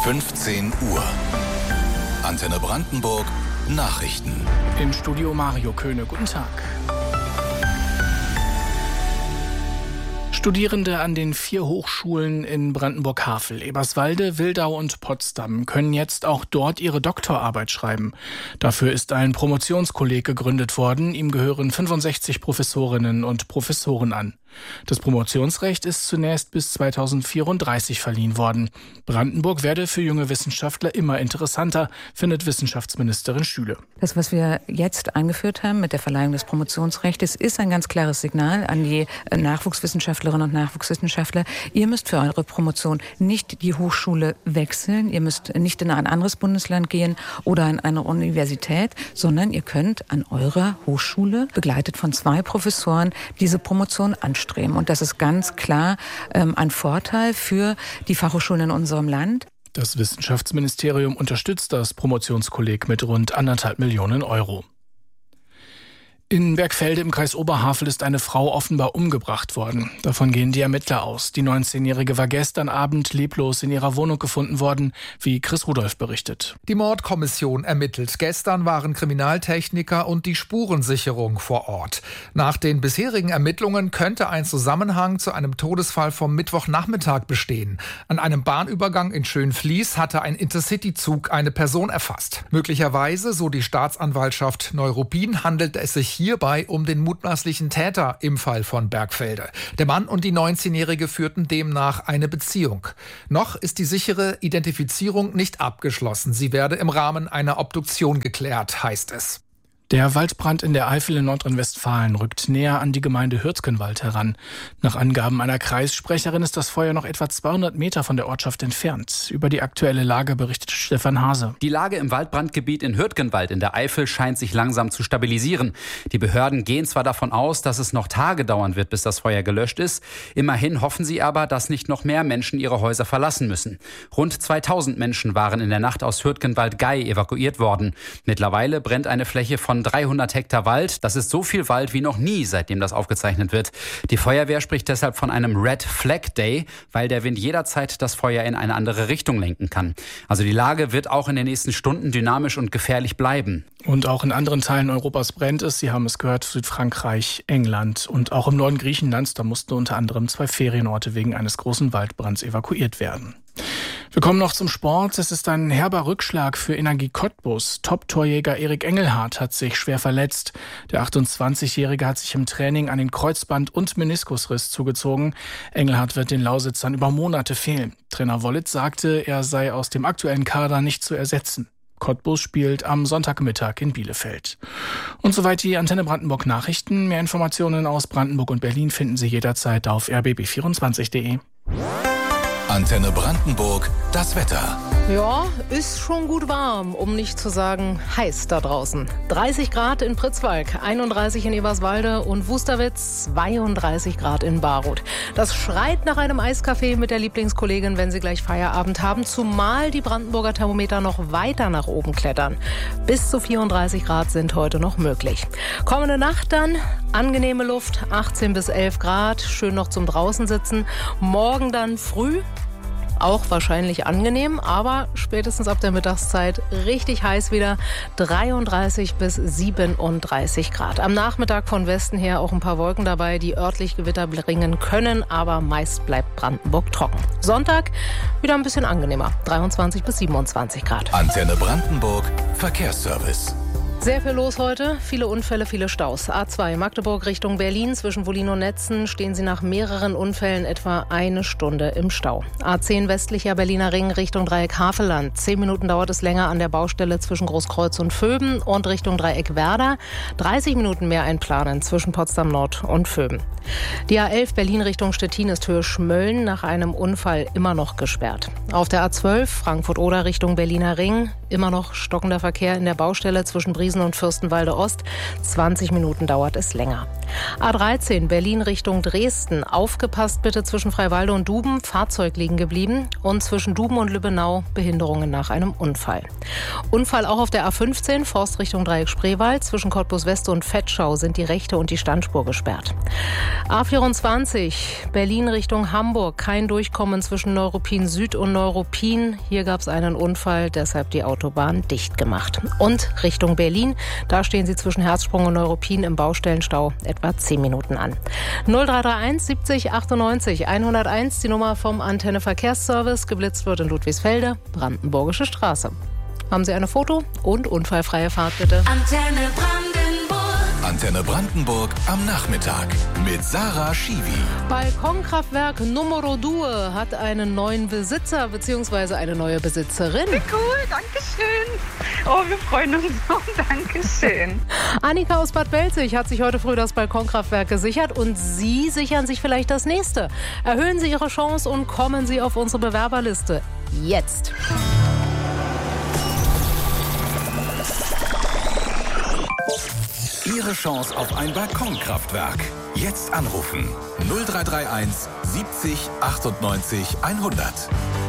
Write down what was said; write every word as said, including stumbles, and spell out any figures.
fünfzehn Uhr. Antenne Brandenburg Nachrichten. Im Studio Mario Köhne. Guten Tag. Studierende an den vier Hochschulen in Brandenburg-Havel, Eberswalde, Wildau und Potsdam können jetzt auch dort ihre Doktorarbeit schreiben. Dafür ist ein Promotionskolleg gegründet worden. Ihm gehören fünfundsechzig Professorinnen und Professoren an. Das Promotionsrecht ist zunächst bis zweitausendvierunddreißig verliehen worden. Brandenburg werde für junge Wissenschaftler immer interessanter, findet Wissenschaftsministerin Schüle. Das, was wir jetzt eingeführt haben mit der Verleihung des Promotionsrechts, ist ein ganz klares Signal an die Nachwuchswissenschaftlerinnen und Nachwuchswissenschaftler. Ihr müsst für eure Promotion nicht die Hochschule wechseln, ihr müsst nicht in ein anderes Bundesland gehen oder an eine Universität, sondern ihr könnt an eurer Hochschule, begleitet von zwei Professoren, diese Promotion anstreben. Und das ist ganz klar ähm, ein Vorteil für die Fachhochschulen in unserem Land. Das Wissenschaftsministerium unterstützt das Promotionskolleg mit rund anderthalb Millionen Euro. In Bergfelde im Kreis Oberhavel ist eine Frau offenbar umgebracht worden. Davon gehen die Ermittler aus. Die neunzehnjährige war gestern Abend leblos in ihrer Wohnung gefunden worden, wie Chris Rudolph berichtet. Die Mordkommission ermittelt. Gestern waren Kriminaltechniker und die Spurensicherung vor Ort. Nach den bisherigen Ermittlungen könnte ein Zusammenhang zu einem Todesfall vom Mittwochnachmittag bestehen. An einem Bahnübergang in Schönfließ hatte ein Intercity-Zug eine Person erfasst. Möglicherweise, so die Staatsanwaltschaft Neuruppin, handelt es sich hierbei um den mutmaßlichen Täter im Fall von Bergfelde. Der Mann und die neunzehnjährige führten demnach eine Beziehung. Noch ist die sichere Identifizierung nicht abgeschlossen. Sie werde im Rahmen einer Obduktion geklärt, heißt es. Der Waldbrand in der Eifel in Nordrhein-Westfalen rückt näher an die Gemeinde Hürtgenwald heran. Nach Angaben einer Kreissprecherin ist das Feuer noch etwa zweihundert Meter von der Ortschaft entfernt. Über die aktuelle Lage berichtet Stefan Hase. Die Lage im Waldbrandgebiet in Hürtgenwald in der Eifel scheint sich langsam zu stabilisieren. Die Behörden gehen zwar davon aus, dass es noch Tage dauern wird, bis das Feuer gelöscht ist. Immerhin hoffen sie aber, dass nicht noch mehr Menschen ihre Häuser verlassen müssen. Rund zweitausend Menschen waren in der Nacht aus Hürtgenwald-Gei evakuiert worden. Mittlerweile brennt eine Fläche von dreihundert Hektar Wald. Das ist so viel Wald wie noch nie, seitdem das aufgezeichnet wird. Die Feuerwehr spricht deshalb von einem Red Flag Day, weil der Wind jederzeit das Feuer in eine andere Richtung lenken kann. Also die Lage wird auch in den nächsten Stunden dynamisch und gefährlich bleiben. Und auch in anderen Teilen Europas brennt es. Sie haben es gehört, Südfrankreich, England und auch im Norden Griechenlands. Da mussten unter anderem zwei Ferienorte wegen eines großen Waldbrands evakuiert werden. Wir kommen noch zum Sport. Es ist ein herber Rückschlag für Energie Cottbus. Top-Torjäger Erik Engelhardt hat sich schwer verletzt. Der achtundzwanzigjährige hat sich im Training einen Kreuzband- und Meniskusriss zugezogen. Engelhardt wird den Lausitzern über Monate fehlen. Trainer Wollitz sagte, er sei aus dem aktuellen Kader nicht zu ersetzen. Cottbus spielt am Sonntagmittag in Bielefeld. Und soweit die Antenne Brandenburg Nachrichten. Mehr Informationen aus Brandenburg und Berlin finden Sie jederzeit auf r b b vierundzwanzig punkt de. Antenne Brandenburg, das Wetter. Ja, ist schon gut warm, um nicht zu sagen heiß da draußen. dreißig Grad in Pritzwalk, einunddreißig in Eberswalde und Wusterwitz, zweiunddreißig Grad in Baruth. Das schreit nach einem Eiskaffee mit der Lieblingskollegin, wenn Sie gleich Feierabend haben, zumal die Brandenburger Thermometer noch weiter nach oben klettern. Bis zu vierunddreißig Grad sind heute noch möglich. Kommende Nacht dann angenehme Luft, achtzehn bis elf Grad, schön noch zum draußen sitzen. Morgen dann früh auch wahrscheinlich angenehm, aber spätestens ab der Mittagszeit richtig heiß wieder, dreiunddreißig bis siebenunddreißig Grad. Am Nachmittag von Westen her auch ein paar Wolken dabei, die örtlich Gewitter bringen können, aber meist bleibt Brandenburg trocken. Sonntag wieder ein bisschen angenehmer, dreiundzwanzig bis siebenundzwanzig Grad. Antenne Brandenburg, Verkehrsservice. Sehr viel los heute, viele Unfälle, viele Staus. A zwei Magdeburg Richtung Berlin, zwischen Wollin und Netzen stehen Sie nach mehreren Unfällen etwa eine Stunde im Stau. A zehn westlicher Berliner Ring Richtung Dreieck Havelland. Zehn Minuten dauert es länger an der Baustelle zwischen Großkreuz und Vöben und Richtung Dreieck Werder. dreißig Minuten mehr einplanen zwischen Potsdam Nord und Vöben. Die A elf Berlin Richtung Stettin ist Höhe Schmölln nach einem Unfall immer noch gesperrt. Auf der A zwölf Frankfurt-Oder Richtung Berliner Ring immer noch stockender Verkehr in der Baustelle zwischen Bries Wiesen und Fürstenwalde Ost. zwanzig Minuten dauert es länger. A dreizehn Berlin Richtung Dresden. Aufgepasst bitte zwischen Freiwalde und Duben. Fahrzeug liegen geblieben. Und zwischen Duben und Lübbenau Behinderungen nach einem Unfall. Unfall auch auf der A fünfzehn Forst Richtung Dreieck Spreewald. Zwischen Cottbus West und Vetschau sind die rechte und die Standspur gesperrt. A vierundzwanzig Berlin Richtung Hamburg. Kein Durchkommen zwischen Neuruppin Süd und Neuruppin. Hier gab es einen Unfall, deshalb die Autobahn dicht gemacht. Und Richtung Berlin. Da stehen Sie zwischen Herzsprung und Neuruppin im Baustellenstau etwa zehn Minuten an. null drei drei eins siebzig achtundneunzig hunderteins, die Nummer vom Antenne Verkehrsservice. Geblitzt wird in Ludwigsfelde, Brandenburgische Straße. Haben Sie eine Foto und unfallfreie Fahrt bitte. Antenne Brandenburg. Antenne Brandenburg am Nachmittag mit Sarah Schiwi. Balkonkraftwerk Numero Due hat einen neuen Besitzer bzw. eine neue Besitzerin. Wie cool, danke schön. Oh, wir freuen uns so, danke schön. Annika aus Bad Belzig hat sich heute früh das Balkonkraftwerk gesichert und Sie sichern sich vielleicht das nächste. Erhöhen Sie Ihre Chance und kommen Sie auf unsere Bewerberliste. Jetzt. Ihre Chance auf ein Balkonkraftwerk. Jetzt anrufen. null drei drei eins siebzig achtundneunzig hundert.